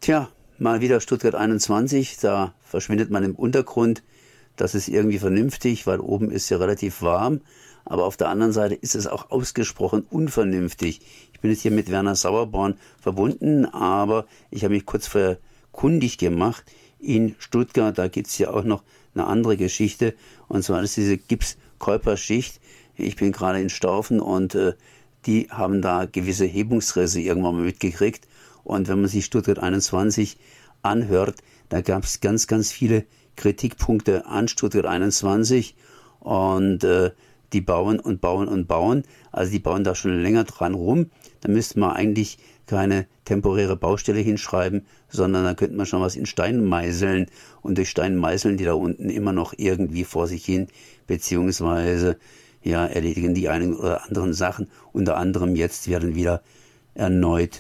Tja, mal wieder Stuttgart 21, da verschwindet man im Untergrund. Das ist irgendwie vernünftig, weil oben ist ja relativ warm. Aber auf der anderen Seite ist es auch ausgesprochen unvernünftig. Ich bin jetzt hier mit Werner Sauerborn verbunden, aber ich habe mich kurz kundig gemacht. In Stuttgart, da gibt es ja auch noch eine andere Geschichte. Und zwar ist diese Gipskäuperschicht. Ich bin gerade in Staufen und die haben da gewisse Hebungsrisse irgendwann mal mitgekriegt. Und wenn man sich Stuttgart 21 anhört, da gab es ganz, ganz viele Kritikpunkte an Stuttgart 21 und die bauen und bauen und bauen. Also die bauen da schon länger dran rum. Da müsste man eigentlich keine temporäre Baustelle hinschreiben, sondern da könnte man schon was in Stein meißeln. Und durch Stein meißeln die da unten immer noch irgendwie vor sich hin, beziehungsweise ja, erledigen die einen oder anderen Sachen. Unter anderem jetzt werden wieder erneut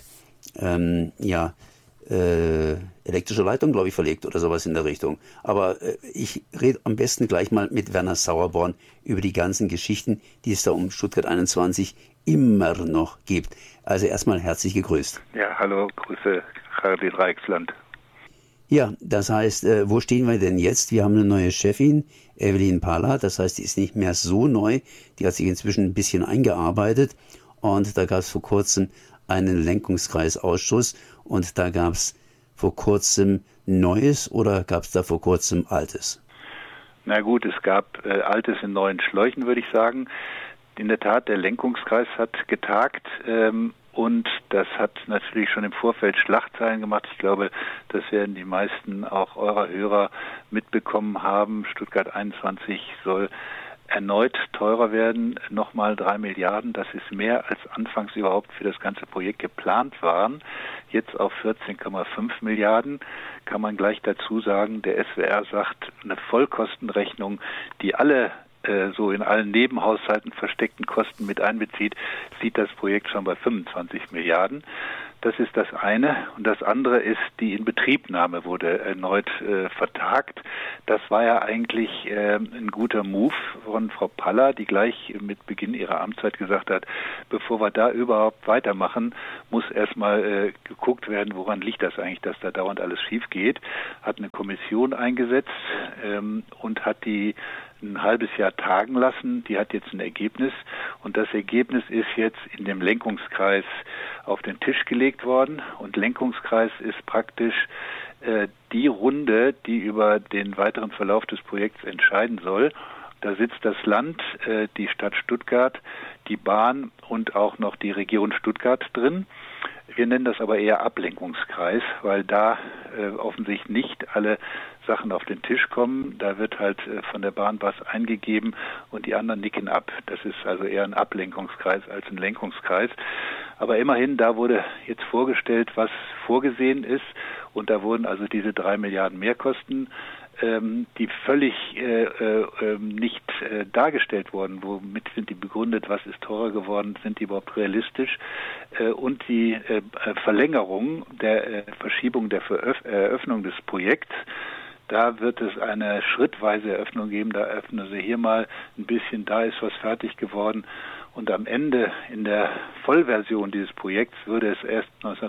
elektrische Leitung, glaube ich, verlegt oder sowas in der Richtung. Aber ich rede am besten gleich mal mit Werner Sauerborn über die ganzen Geschichten, die es da um Stuttgart 21 immer noch gibt. Also erstmal herzlich gegrüßt. Ja, hallo, Grüße, Radio Dreiecksland. Ja, das heißt, wo stehen wir denn jetzt? Wir haben eine neue Chefin, Evelyn Pahler, das heißt, die ist nicht mehr so neu, die hat sich inzwischen ein bisschen eingearbeitet und da gab es vor kurzem einen Lenkungskreisausschuss und da gab es vor kurzem Neues oder gab es da vor kurzem Altes? Na gut, es gab Altes in neuen Schläuchen, würde ich sagen. In der Tat, der Lenkungskreis hat getagt und das hat natürlich schon im Vorfeld Schlagzeilen gemacht. Ich glaube, das werden die meisten auch eurer Hörer mitbekommen haben. Stuttgart 21 soll erneut teurer werden, nochmal 3 Milliarden. Das ist mehr als anfangs überhaupt für das ganze Projekt geplant waren. Jetzt auf 14,5 Milliarden kann man gleich dazu sagen, der SWR sagt, eine Vollkostenrechnung, die alle so in allen Nebenhaushalten versteckten Kosten mit einbezieht, sieht das Projekt schon bei 25 Milliarden. Das ist das eine. Und das andere ist, die Inbetriebnahme wurde erneut vertagt. Das war ja eigentlich ein guter Move von Frau Paller, die gleich mit Beginn ihrer Amtszeit gesagt hat, bevor wir da überhaupt weitermachen, muss erstmal geguckt werden, woran liegt das eigentlich, dass da dauernd alles schief geht. Hat eine Kommission eingesetzt und hat die ein halbes Jahr tagen lassen. Die hat jetzt ein Ergebnis und das Ergebnis ist jetzt in dem Lenkungskreis auf den Tisch gelegt worden und Lenkungskreis ist praktisch die Runde, die über den weiteren Verlauf des Projekts entscheiden soll. Da sitzt das Land, die Stadt Stuttgart, die Bahn und auch noch die Region Stuttgart drin. Wir nennen das aber eher Ablenkungskreis, weil da offensichtlich nicht alle Sachen auf den Tisch kommen. Da wird halt von der Bahn was eingegeben und die anderen nicken ab. Das ist also eher ein Ablenkungskreis als ein Lenkungskreis. Aber immerhin, da wurde jetzt vorgestellt, was vorgesehen ist. Und da wurden also diese 3 Milliarden Mehrkosten, die völlig nicht dargestellt wurden. Womit sind die begründet? Was ist teurer geworden? Sind die überhaupt realistisch? Und die Verlängerung der Verschiebung der Eröffnung des Projekts. Da wird es eine schrittweise Eröffnung geben. Da öffnen sie hier mal ein bisschen, da ist was fertig geworden. Und am Ende in der Vollversion dieses Projekts würde es erst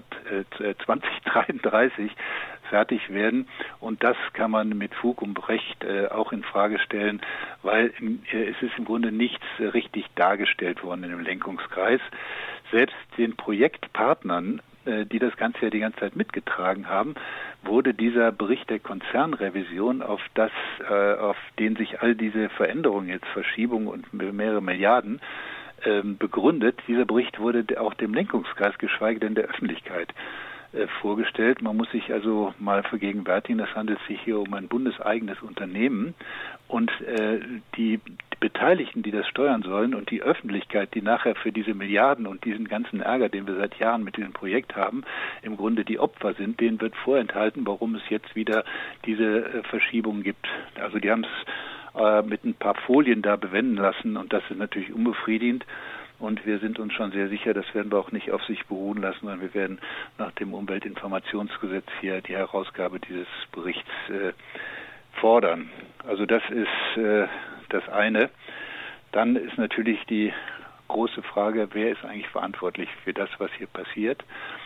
2033 fertig werden. Und das kann man mit Fug und Recht auch in Frage stellen, weil es ist im Grunde nichts richtig dargestellt worden in dem Lenkungskreis. Selbst den Projektpartnern, die das Ganze ja die ganze Zeit mitgetragen haben, wurde dieser Bericht der Konzernrevision, auf den sich all diese Veränderungen jetzt, Verschiebungen und mehrere Milliarden begründet. Dieser Bericht wurde auch dem Lenkungskreis, geschweige denn der Öffentlichkeit, vorgestellt. Man muss sich also mal vergegenwärtigen, es handelt sich hier um ein bundeseigenes Unternehmen und die Beteiligten, die das steuern sollen und die Öffentlichkeit, die nachher für diese Milliarden und diesen ganzen Ärger, den wir seit Jahren mit diesem Projekt haben, im Grunde die Opfer sind, denen wird vorenthalten, warum es jetzt wieder diese Verschiebung gibt. Also die haben es mit ein paar Folien da bewenden lassen und das ist natürlich unbefriedigend. Und wir sind uns schon sehr sicher, das werden wir auch nicht auf sich beruhen lassen, sondern wir werden nach dem Umweltinformationsgesetz hier die Herausgabe dieses Berichts fordern. Also das ist das eine. Dann ist natürlich die große Frage, wer ist eigentlich verantwortlich für das, was hier passiert?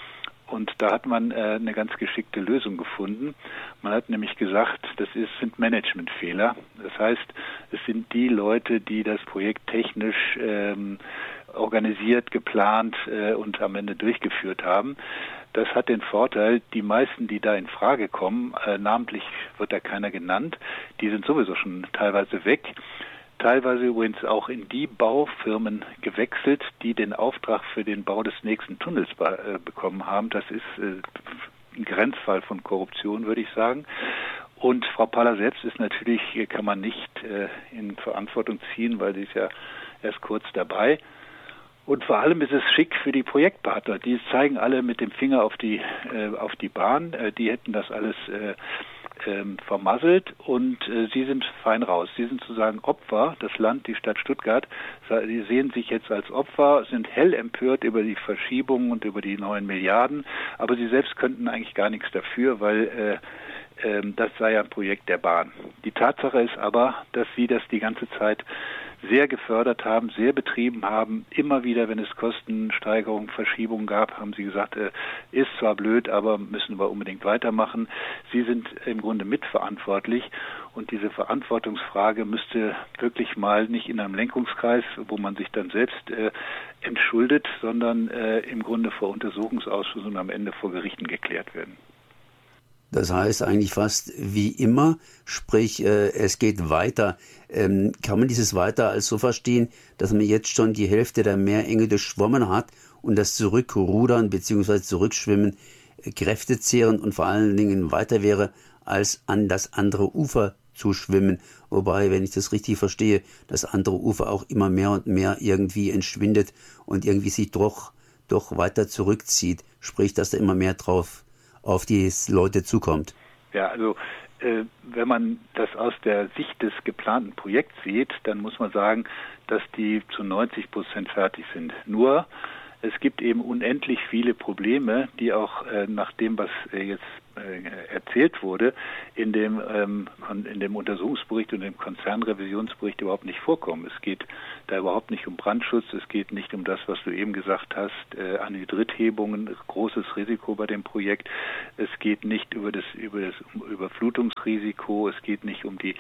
Und da hat man eine ganz geschickte Lösung gefunden. Man hat nämlich gesagt, sind Managementfehler. Das heißt, es sind die Leute, die das Projekt technisch organisiert, geplant und am Ende durchgeführt haben. Das hat den Vorteil, die meisten, die da in Frage kommen, namentlich wird da keiner genannt, die sind sowieso schon teilweise weg. Teilweise übrigens auch in die Baufirmen gewechselt, die den Auftrag für den Bau des nächsten Tunnels bekommen haben. Das ist ein Grenzfall von Korruption, würde ich sagen. Und Frau Paller selbst ist natürlich, kann man nicht in Verantwortung ziehen, weil sie ist ja erst kurz dabei. Und vor allem ist es schick für die Projektpartner. Die zeigen alle mit dem Finger auf die Bahn. Die hätten das alles vermasselt und sie sind fein raus. Sie sind sozusagen Opfer, das Land, die Stadt Stuttgart, die sehen sich jetzt als Opfer, sind hell empört über die Verschiebungen und über die 9 Milliarden, aber sie selbst könnten eigentlich gar nichts dafür, weil das sei ja ein Projekt der Bahn. Die Tatsache ist aber, dass sie das die ganze Zeit sehr gefördert haben, sehr betrieben haben. Immer wieder, wenn es Kostensteigerungen, Verschiebungen gab, haben sie gesagt, ist zwar blöd, aber müssen wir unbedingt weitermachen. Sie sind im Grunde mitverantwortlich und diese Verantwortungsfrage müsste wirklich mal nicht in einem Lenkungskreis, wo man sich dann selbst entschuldet, sondern im Grunde vor Untersuchungsausschüssen und am Ende vor Gerichten geklärt werden. Das heißt eigentlich fast wie immer, sprich es geht weiter. Kann man dieses weiter als so verstehen, dass man jetzt schon die Hälfte der Meerenge durchschwommen hat und das Zurückrudern bzw. Zurückschwimmen kräftezehrend und vor allen Dingen weiter wäre, als an das andere Ufer zu schwimmen? Wobei, wenn ich das richtig verstehe, das andere Ufer auch immer mehr und mehr irgendwie entschwindet und irgendwie sich doch weiter zurückzieht. Sprich, dass da immer mehr drauf auf die Leute zukommt. Ja, also wenn man das aus der Sicht des geplanten Projekts sieht, dann muss man sagen, dass die zu 90% fertig sind. Nur es gibt eben unendlich viele Probleme, die auch nach dem, was jetzt erzählt wurde, in dem Untersuchungsbericht und dem Konzernrevisionsbericht überhaupt nicht vorkommen. Es geht da überhaupt nicht um Brandschutz, es geht nicht um das, was du eben gesagt hast, Anhydrithebungen, großes Risiko bei dem Projekt. Es geht nicht über das Überflutungsrisiko, es geht nicht um die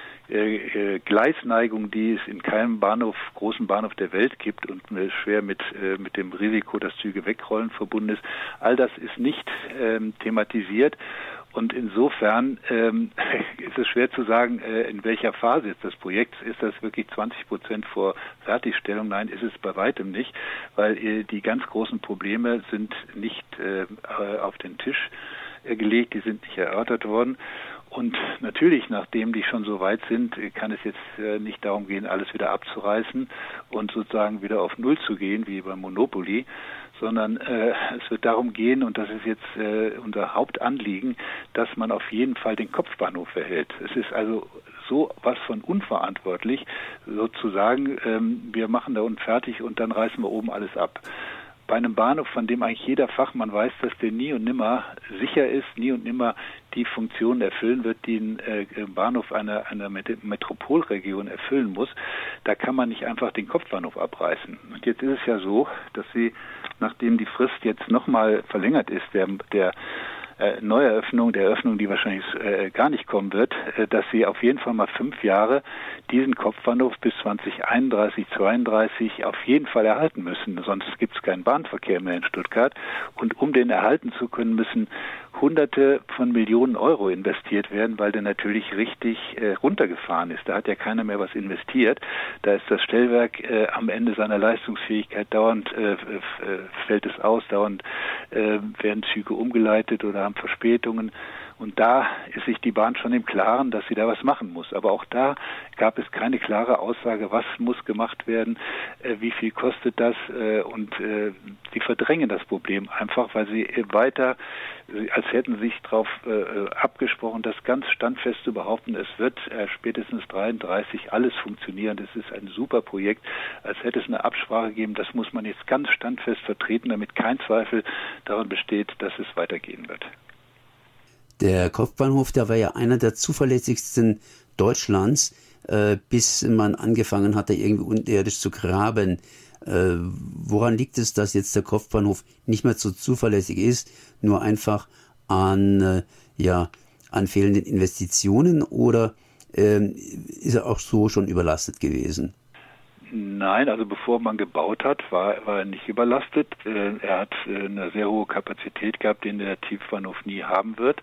Gleisneigung, die es in keinem großen Bahnhof der Welt gibt und schwer mit dem Risiko, dass Züge wegrollen, verbunden ist. All das ist nicht thematisiert und insofern ist es schwer zu sagen, in welcher Phase ist das Projekt. Ist das wirklich 20% vor Fertigstellung? Nein, ist es bei weitem nicht, weil die ganz großen Probleme sind nicht auf den Tisch gelegt, die sind nicht erörtert worden. Und natürlich, nachdem die schon so weit sind, kann es jetzt nicht darum gehen, alles wieder abzureißen und sozusagen wieder auf Null zu gehen, wie beim Monopoly, sondern es wird darum gehen, und das ist jetzt unser Hauptanliegen, dass man auf jeden Fall den Kopfbahnhof erhält. Es ist also so was von unverantwortlich, sozusagen, wir machen da unten fertig und dann reißen wir oben alles ab. Bei einem Bahnhof, von dem eigentlich jeder Fachmann weiß, dass der nie und nimmer sicher ist, nie und nimmer die Funktion erfüllen wird, die ein Bahnhof einer Metropolregion erfüllen muss, da kann man nicht einfach den Kopfbahnhof abreißen. Und jetzt ist es ja so, dass sie, nachdem die Frist jetzt nochmal verlängert ist, der Neueröffnung, der Eröffnung, die wahrscheinlich gar nicht kommen wird, dass sie auf jeden Fall mal 5 Jahre diesen Kopfbahnhof bis 2031, 2032 auf jeden Fall erhalten müssen. Sonst gibt es keinen Bahnverkehr mehr in Stuttgart. Und um den erhalten zu können, müssen Hunderte von Millionen Euro investiert werden, weil der natürlich richtig runtergefahren ist. Da hat ja keiner mehr was investiert. Da ist das Stellwerk am Ende seiner Leistungsfähigkeit, dauernd fällt es aus, dauernd werden Züge umgeleitet oder haben Verspätungen. Und da ist sich die Bahn schon im Klaren, dass sie da was machen muss. Aber auch da gab es keine klare Aussage, was muss gemacht werden, wie viel kostet das. Und sie verdrängen das Problem einfach, weil sie weiter, als hätten sie sich darauf abgesprochen, das ganz standfest zu behaupten, es wird spätestens 33 alles funktionieren. Das ist ein super Projekt, als hätte es eine Absprache gegeben. Das muss man jetzt ganz standfest vertreten, damit kein Zweifel daran besteht, dass es weitergehen wird. Der Kopfbahnhof, der war ja einer der zuverlässigsten Deutschlands, bis man angefangen hatte, irgendwie unterirdisch zu graben. Woran liegt es, dass jetzt der Kopfbahnhof nicht mehr so zuverlässig ist, nur einfach an fehlenden Investitionen, oder ist er auch so schon überlastet gewesen? Nein, also bevor man gebaut hat, war er nicht überlastet. Er hat eine sehr hohe Kapazität gehabt, den der Tiefbahnhof nie haben wird.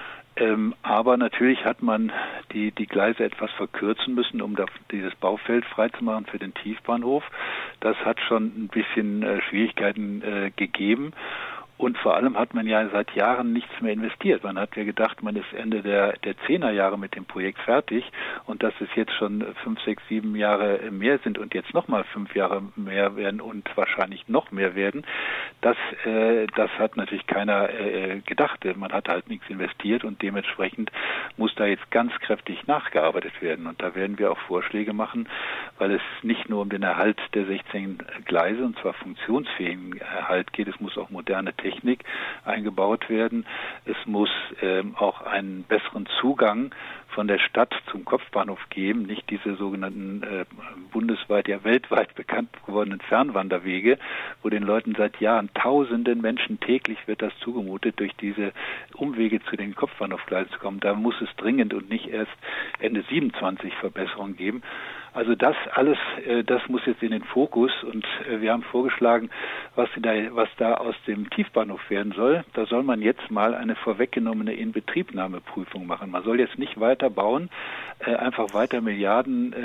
Aber natürlich hat man die Gleise etwas verkürzen müssen, um dieses Baufeld freizumachen für den Tiefbahnhof. Das hat schon ein bisschen Schwierigkeiten gegeben. Und vor allem hat man ja seit Jahren nichts mehr investiert. Man hat ja gedacht, man ist Ende der 10er Jahre mit dem Projekt fertig, und dass es jetzt schon 5, 6, 7 Jahre mehr sind und jetzt nochmal 5 Jahre mehr werden und wahrscheinlich noch mehr werden, das hat natürlich keiner gedacht. Man hat halt nichts investiert, und dementsprechend muss da jetzt ganz kräftig nachgearbeitet werden. Und da werden wir auch Vorschläge machen, weil es nicht nur um den Erhalt der 16 Gleise, und zwar funktionsfähigen Erhalt geht, es muss auch moderne Technik eingebaut werden. Es muss auch einen besseren Zugang von der Stadt zum Kopfbahnhof geben, nicht diese sogenannten bundesweit, ja weltweit bekannt gewordenen Fernwanderwege, wo den Leuten seit Jahren, tausenden Menschen täglich wird das zugemutet, durch diese Umwege zu den Kopfbahnhofgleisen zu kommen. Da muss es dringend und nicht erst Ende 27 Verbesserungen geben. Also das alles, das muss jetzt in den Fokus, und wir haben vorgeschlagen, was da aus dem Tiefbahnhof werden soll. Da soll man jetzt mal eine vorweggenommene Inbetriebnahmeprüfung machen. Man soll jetzt nicht weiter bauen, einfach weiter Milliarden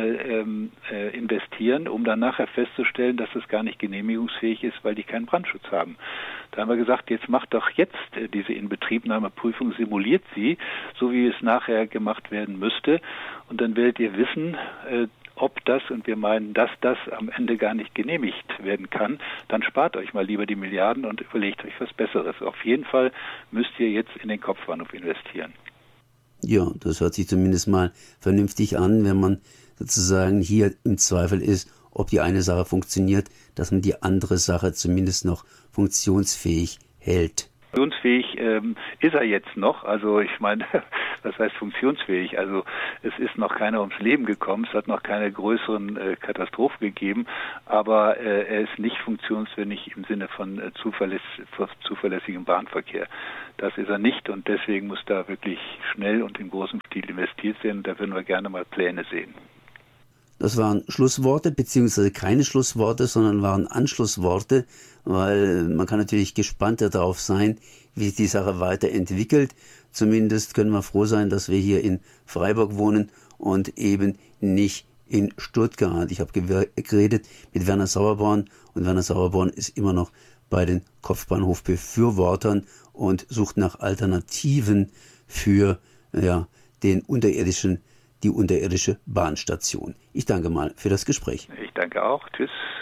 investieren, um dann nachher festzustellen, dass es gar nicht genehmigungsfähig ist, weil die keinen Brandschutz haben. Da haben wir gesagt, jetzt macht doch jetzt diese Inbetriebnahmeprüfung, simuliert sie, so wie es nachher gemacht werden müsste, und dann werdet ihr wissen, ob das, und wir meinen, dass das am Ende gar nicht genehmigt werden kann, dann spart euch mal lieber die Milliarden und überlegt euch was Besseres. Auf jeden Fall müsst ihr jetzt in den Kopfbahnhof investieren. Ja, das hört sich zumindest mal vernünftig an, wenn man sozusagen hier im Zweifel ist, ob die eine Sache funktioniert, dass man die andere Sache zumindest noch funktionsfähig hält. Funktionsfähig ist er jetzt noch, also ich meine, was heißt funktionsfähig? Also es ist noch keiner ums Leben gekommen, es hat noch keine größeren Katastrophen gegeben, aber er ist nicht funktionsfähig im Sinne von zuverlässigem Bahnverkehr. Das ist er nicht, und deswegen muss da wirklich schnell und in großem Stil investiert werden. Da würden wir gerne mal Pläne sehen. Das waren Schlussworte, beziehungsweise keine Schlussworte, sondern waren Anschlussworte, weil man kann natürlich gespannt darauf sein, wie sich die Sache weiterentwickelt. Zumindest können wir froh sein, dass wir hier in Freiburg wohnen und eben nicht in Stuttgart. Ich habe geredet mit Werner Sauerborn, und Werner Sauerborn ist immer noch bei den Kopfbahnhofbefürwortern und sucht nach Alternativen für die unterirdische Bahnstation. Ich danke mal für das Gespräch. Ich danke auch. Tschüss.